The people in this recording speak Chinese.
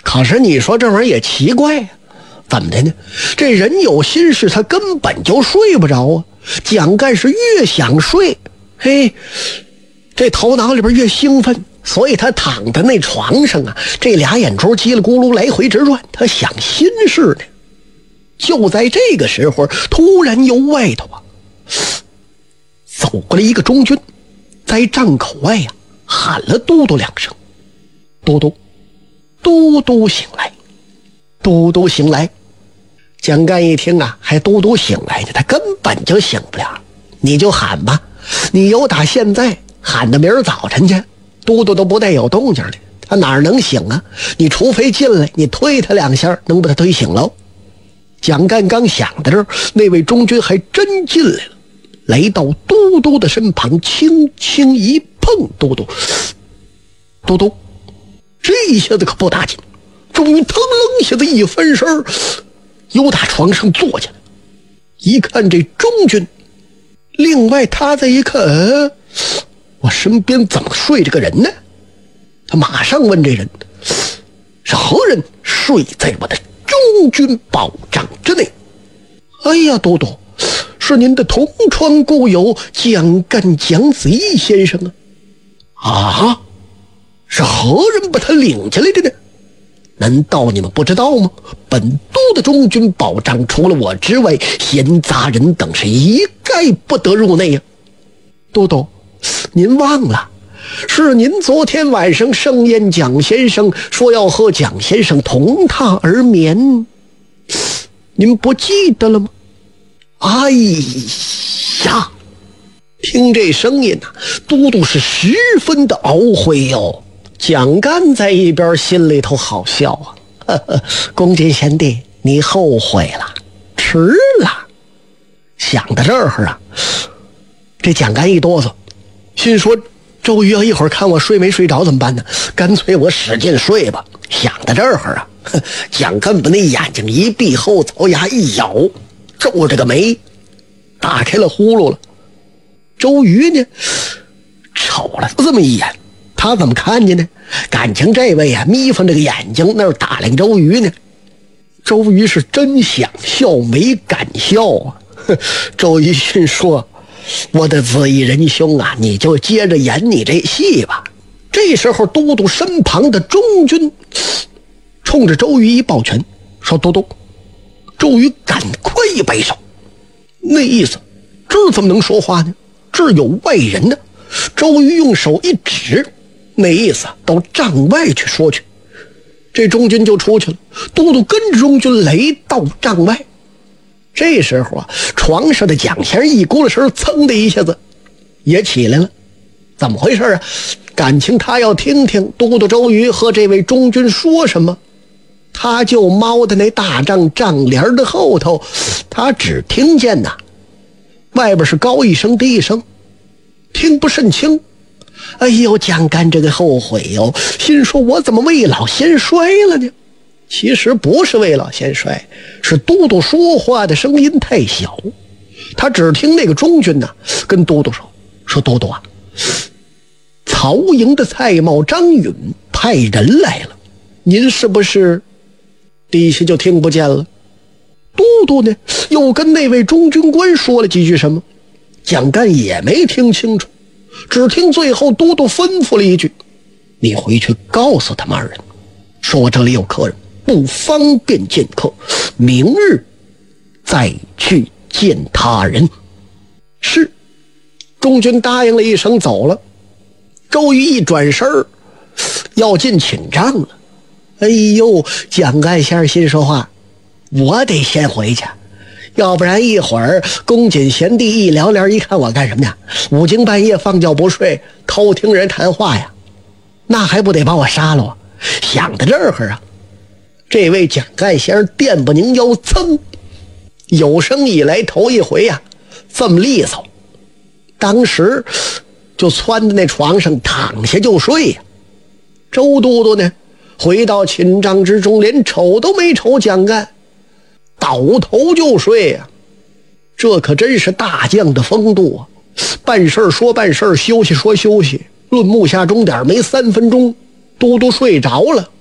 可是你说这玩意儿也奇怪啊，怎么的呢？这人有心事，他根本就睡不着啊。蒋干是越想睡，嘿，这头脑里边越兴奋，所以他躺在那床上啊，这俩眼珠叽里咕噜来回直转，他想心事呢。就在这个时候，突然由外头啊走过来一个中军，在帐口外呀喊了都督两声：“都督，都督醒来，都督醒来。”蒋干一听啊，还都督醒来呢，他根本就醒不了。你就喊吧，你由打现在喊到明儿早晨去，都督都不带有动静的，他哪能醒啊？你除非进来，你推他两下，能把他推醒喽。蒋干刚想到这儿，那位中军还真进来了，来到都督的身旁，轻轻一碰都督，都督，这一下子可不打紧，终于腾楞下子一翻身，由打床上坐下来，一看这中军，另外他再一看，我身边怎么睡着个人呢？他马上问这人：“是何人睡在我的中军宝帐之内？”“哎呀，都督，是您的同窗故友蒋干蒋子义先生啊。”“啊，是何人把他领进来的呢？难道你们不知道吗？本都的中军宝帐除了我之外，闲杂人等是一概不得入内呀。”“都督，您忘了，是您昨天晚上盛宴蒋先生，说要和蒋先生同榻而眠，您不记得了吗？”“哎呀！”听这声音啊，都督是十分的懊悔哟。蒋干在一边心里头好笑啊，呵呵，恭谨贤弟，你后悔了，迟了。想到这儿啊，这蒋干一哆嗦，心说周瑜要一会儿看我睡没睡着怎么办呢？干脆我使劲睡吧。想到这儿啊，蒋干把那眼睛一闭，后槽牙一咬，皱着个眉，打开了呼噜了。周瑜呢，瞅了这么一眼，他怎么看见呢？感情这位啊，眯缝这个眼睛那儿打量周瑜呢。周瑜是真想笑没敢笑啊。周瑜心说：“我的子义仁兄啊，你就接着演你这戏吧。”这时候都督身旁的中军冲着周瑜一抱拳，说：“都督。”周瑜赶快一摆手，那意思这怎么能说话呢？这有外人呢。周瑜用手一指，那意思到帐外去说去。这中军就出去了，都督跟着中军来到帐外。这时候啊，床上的蒋先生一咕噜声，噌的一下子也起来了。怎么回事啊？感情他要听听都督周瑜和这位中军说什么。他就猫在那大帐帐帘的后头，他只听见呐，外边是高一声低一声，听不甚清。哎呦，蒋干这个后悔哟，心说我怎么未老先衰了呢？其实不是未老先衰，是都督说话的声音太小。他只听那个中军呐，跟都督说都督啊，曹营的蔡瑁张允派人来了，您是不是？底下就听不见了。都督呢，又跟那位中军官说了几句什么，蒋干也没听清楚，只听最后都督吩咐了一句：“你回去告诉他们二人，说我这里有客人，不方便见客，明日再去见他人。”是。中军答应了一声走了。周瑜一转身要进寝帐了。哎呦，蒋干先生心说话，我得先回去，要不然一会儿恭谨贤弟一聊聊，一看我干什么呢？五更半夜放觉不睡，偷听人谈话呀，那还不得把我杀了啊？想到这儿啊，这位蒋干先生电不拧腰，噌，有生以来头一回呀，这么利索，当时就窜在那床上躺下就睡呀。周都督呢，回到寝帐之中，连瞅都没瞅蒋干，倒头就睡呀。这可真是大将的风度啊！办事说办事，休息说休息，论目下钟点，没3分钟，都督睡着了。